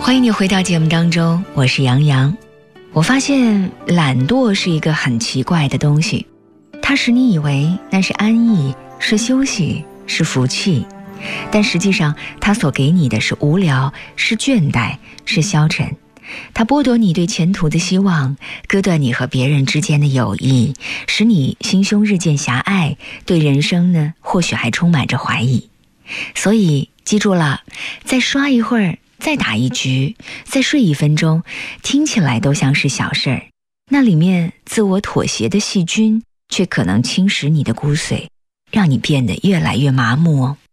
欢迎你回到节目当中，我是杨洋。我发现懒惰是一个很奇怪的东西，它使你以为那是安逸，是休息，是福气，但实际上它所给你的是无聊，是倦怠，是消沉。它剥夺你对前途的希望，割断你和别人之间的友谊，使你心胸日渐狭隘，对人生呢或许还充满着怀疑。所以记住了，再刷一会儿，再打一局，再睡1分钟，听起来都像是小事儿，那里面自我妥协的细菌却可能侵蚀你的骨髓，让你变得越来越麻木哦。